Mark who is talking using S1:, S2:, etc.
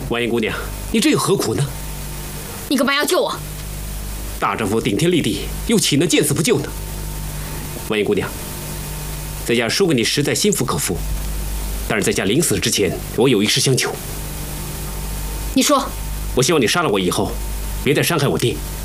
S1: 婉莹姑娘，你这又何苦呢？
S2: 你干嘛要救我？
S1: 大丈夫顶天立地，又岂能见死不救呢？婉莹姑娘，在家说给你实在心服口服，但是在家临死之前，我有一事相求。
S2: 你说。
S1: 我希望你杀了我以后，别再伤害我爹。